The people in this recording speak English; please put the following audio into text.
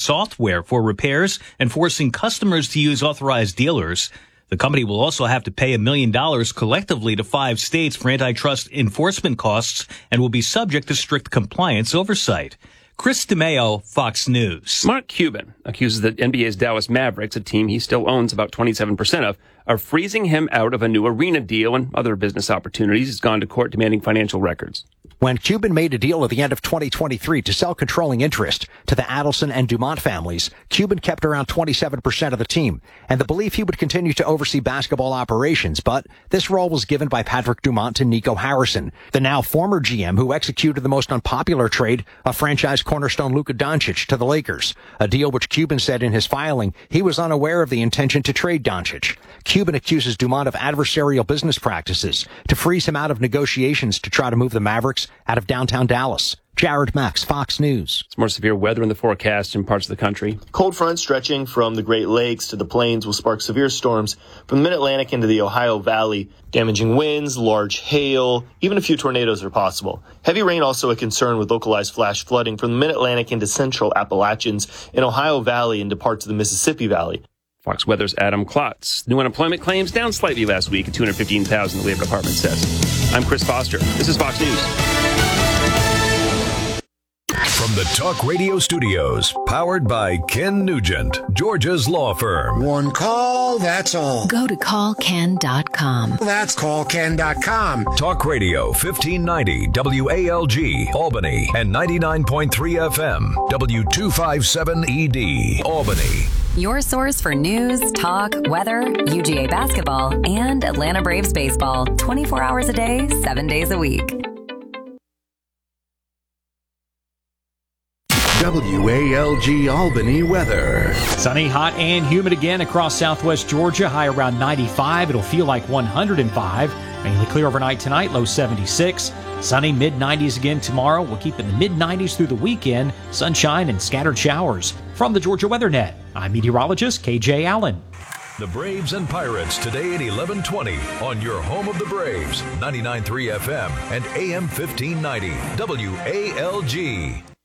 software for repairs and forcing customers to use authorized dealers. The company will also have to pay $1 million collectively to 5 states for antitrust enforcement costs and will be subject to strict compliance oversight. Chris DeMeo, Fox News. Mark Cuban accuses the NBA's Dallas Mavericks, a team he still owns about 27% of freezing him out of a new arena deal and other business opportunities. He's gone to court demanding financial records. When Cuban made a deal at the end of 2023 to sell controlling interest to the Adelson and Dumont families, Cuban kept around 27% of the team and the belief he would continue to oversee basketball operations. But this role was given by Patrick Dumont to Nico Harrison, the now former GM who executed the most unpopular trade of franchise cornerstone Luka Doncic to the Lakers, a deal which Cuban said in his filing he was unaware of the intention to trade Doncic. Cuban accuses Dumont of adversarial business practices to freeze him out of negotiations to try to move the Mavericks out of downtown Dallas. Jared Max, Fox News. It's more severe weather in the forecast in parts of the country. Cold front stretching from the Great Lakes to the plains will spark severe storms from the Mid-Atlantic into the Ohio Valley. Damaging winds, large hail, even a few tornadoes are possible. Heavy rain also a concern with localized flash flooding from the Mid-Atlantic into central Appalachians in Ohio Valley into parts of the Mississippi Valley. Fox Weather's Adam Klotz. New unemployment claims down slightly last week at 215,000, the Labor Department says. I'm Chris Foster. This is Fox News. From the Talk Radio studios, powered by Ken Nugent, Georgia's law firm. One call, that's all. Go to callken.com. That's callken.com. Talk Radio 1590 WALG, Albany, and 99.3 FM, W257ED, Albany. Your source for news, talk, weather, UGA basketball, and Atlanta Braves baseball. 24 hours a day, 7 days a week. WALG Albany weather. Sunny, hot, and humid again across southwest Georgia. High around 95. It'll feel like 105. Mainly clear overnight tonight, low 76. Sunny, mid-90s again tomorrow. We'll keep in the mid-90s through the weekend. Sunshine and scattered showers. From the Georgia Weather Net, I'm meteorologist KJ Allen. The Braves and Pirates today at 11:20 on your home of the Braves, 99.3 FM and AM 1590 WALG.